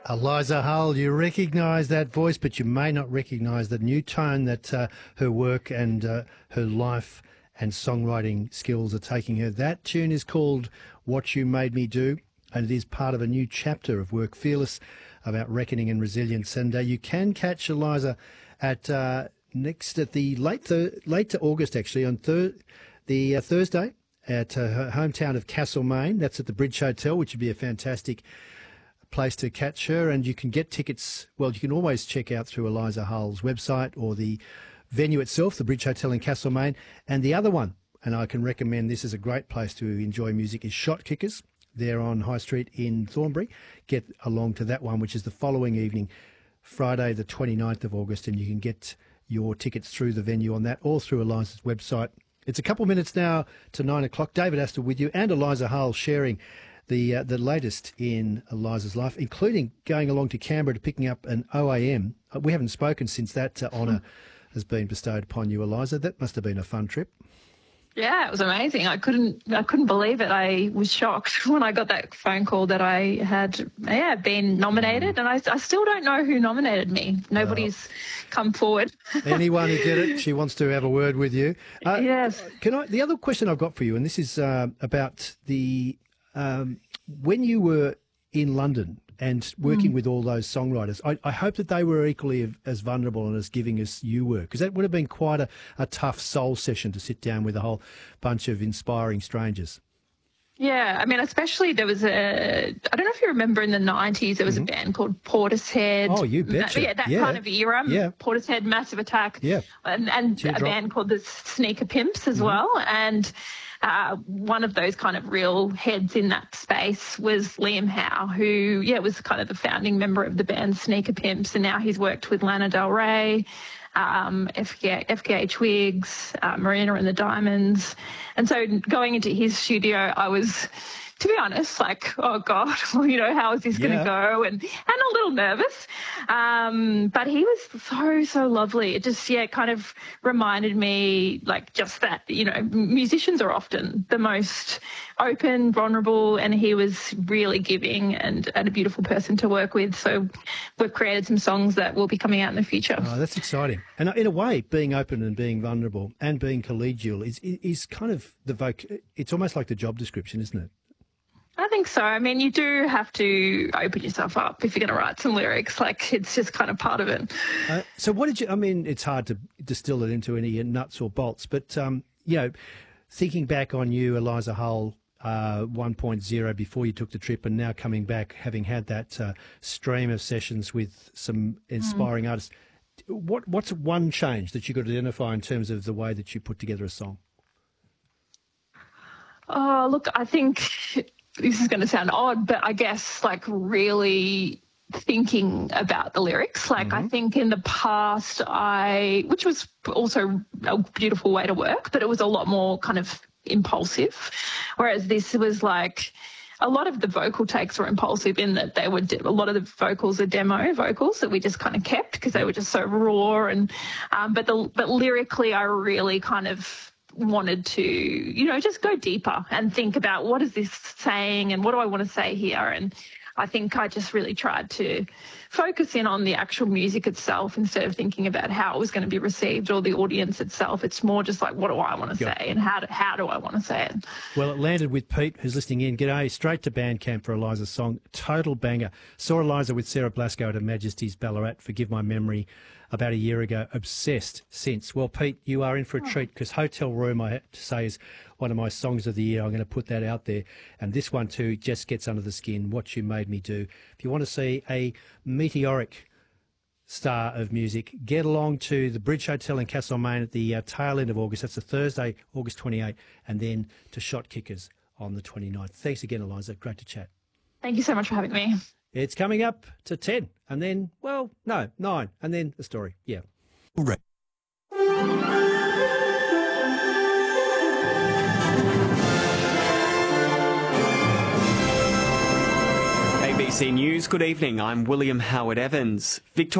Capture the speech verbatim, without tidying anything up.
Eliza Hull, you recognise that voice, but you may not recognise the new tone that uh, her work and uh, her life and songwriting skills are taking her. That tune is called What You Made Me Do, and it is part of a new chapter of Work Fearless about reckoning and resilience. And uh, you can catch Eliza at uh, next at the late thir- late to August actually on thir- the uh, Thursday at uh, her hometown of Castlemaine. That's at the Bridge Hotel, which would be a fantastic place to catch her. And you can get tickets, well, you can always check out through Eliza Hull's website or the venue itself, the Bridge Hotel in Castlemaine. And the other one, and I can recommend this is a great place to enjoy music, is Shot Kickers. They're on High Street in Thornbury. Get along to that one, which is the following evening, Friday the twenty-ninth of August, and you can get your tickets through the venue on that or through Eliza's website. It's a couple of minutes now to nine o'clock. David Astor with you and Eliza Hull sharing the uh, the latest in Eliza's life, including going along to Canberra to picking up an O A M. Uh, we haven't spoken since that uh, honour has been bestowed upon you, Eliza. That must have been a fun trip. Yeah, it was amazing. I couldn't I couldn't believe it. I was shocked when I got that phone call that I had yeah been nominated, and I, I still don't know who nominated me. Nobody's oh. come forward. Anyone who did it, she wants to have a word with you. Uh, yes. Can I? The other question I've got for you, and this is uh, about the um, when you were in London and working mm. with all those songwriters, I, I hope that they were equally as vulnerable and as giving as you were, because that would have been quite a, a tough soul session to sit down with a whole bunch of inspiring strangers. Yeah, I mean, especially there was a, I don't know if you remember in the nineties, there was mm-hmm. a band called Portishead. Oh, you betcha. Yeah, that yeah. kind of era. Yeah. Portishead, Massive Attack. Yeah. And, and a band called the Sneaker Pimps as mm-hmm. well. And uh, one of those kind of real heads in that space was Liam Howe, who, yeah, was kind of the founding member of the band Sneaker Pimps. And now he's worked with Lana Del Rey, Um, F K A Twigs, uh, Marina and the Diamonds. And so going into his studio, I was, to be honest, like, oh, God, well, you know, how is this yeah. going to go? And, and a little nervous. Um, but he was so, so lovely. It just, yeah, kind of reminded me, like, just that, you know, musicians are often the most open, vulnerable, and he was really giving and, and a beautiful person to work with. So we've created some songs that will be coming out in the future. Oh, that's exciting. And in a way, being open and being vulnerable and being collegial is is kind of the voc. It's almost like the job description, isn't it? I think so. I mean, you do have to open yourself up if you're going to write some lyrics. Like, it's just kind of part of it. Uh, so what did you, I mean, it's hard to distill it into any nuts or bolts, but, um, you know, thinking back on you, Eliza Hull, uh, one point oh before you took the trip, and now coming back, having had that uh, stream of sessions with some inspiring mm. artists, what what's one change that you could identify in terms of the way that you put together a song? Oh, look, I think this is going to sound odd, but I guess like really thinking about the lyrics. Like mm-hmm. I think in the past I, which was also a beautiful way to work, but it was a lot more kind of impulsive. Whereas this was like, a lot of the vocal takes were impulsive in that they were, de- a lot of the vocals are demo vocals that we just kind of kept because they were just so raw. And, um, but the, but lyrically I really kind of wanted to, you know, just go deeper and think about what is this saying and what do I want to say here. And I think I just really tried to focus in on the actual music itself instead of thinking about how it was going to be received or the audience itself. It's more just like, what do I want to yep. say and how do, how do I want to say it? Well, it landed with Pete, who's listening in. G'day, straight to Bandcamp for Eliza's song. Total banger. Saw Eliza with Sarah Blasco at Her Majesty's Ballarat, forgive my memory, about a year ago. Obsessed since. Well, Pete, you are in for a oh. treat because Hotel Room, I have to say, is one of my songs of the year. I'm going to put that out there. And this one too just gets under the skin, What You Made Me Do. If you want to see a meteoric star of music, get along to the Bridge Hotel in Castlemaine at the uh, tail end of August. That's a Thursday, August twenty-eighth, and then to Shot Kickers on the twenty-ninth. Thanks again, Eliza. Great to chat. Thank you so much for having me. It's coming up to ten, and then, well, no, nine, and then the story. Yeah. Right. A B C News, good evening. I'm William Howard Evans. Victoria